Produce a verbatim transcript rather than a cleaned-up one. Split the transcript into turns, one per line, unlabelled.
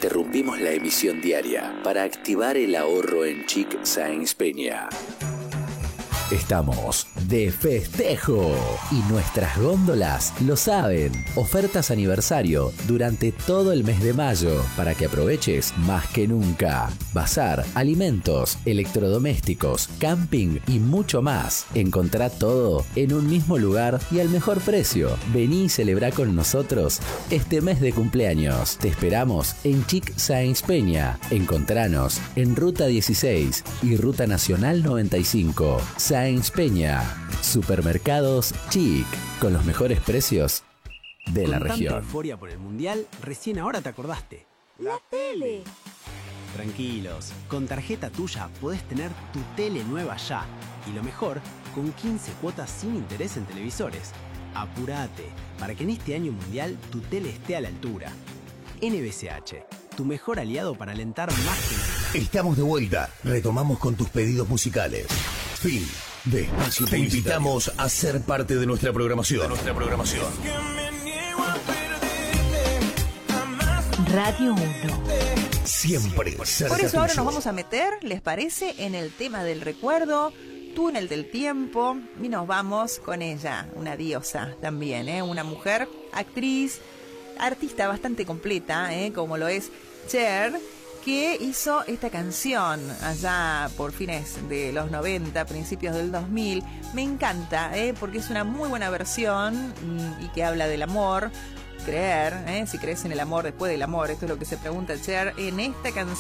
interrumpimos la emisión diaria para activar el ahorro en Chic Sáenz Peña. Estamos de festejo y nuestras góndolas lo saben. Ofertas aniversario durante todo el mes de mayo para que aproveches más que nunca. Bazar, alimentos, electrodomésticos, camping y mucho más. Encontrá todo en un mismo lugar y al mejor precio. Vení y celebrá con nosotros este mes de cumpleaños. Te esperamos en Chic Sáenz Peña. Encontranos en Ruta dieciséis y Ruta Nacional noventa y cinco. Sáenz Peña. Supermercados Chic, con los mejores precios de
Con
la región.
Tanta euforia por el mundial, recién ahora te acordaste.
La tele.
Tranquilos, con tarjeta tuya podés tener tu tele nueva ya. Y lo mejor, con quince cuotas sin interés en televisores. Apurate, para que en este año mundial tu tele esté a la altura. N B C H, tu mejor aliado para alentar más que nunca.
Estamos de vuelta. Retomamos con tus pedidos musicales. Fin de espacio. Te invitamos a ser parte de nuestra programación. De nuestra programación.
Radio uno.
Siempre cerca
Por eso ahora
tuyo.
nos vamos a meter, ¿les parece?, en el tema del recuerdo, túnel del tiempo, y nos vamos con ella, una diosa también, ¿eh? Una mujer, actriz, artista bastante completa, ¿eh? Como lo es Cher, que hizo esta canción allá por fines de los noventa, principios del dos mil. Me encanta, ¿eh? Porque es una muy buena versión y que habla del amor, creer, ¿eh? Si crees en el amor después del amor, esto es lo que se pregunta Cher en esta canción.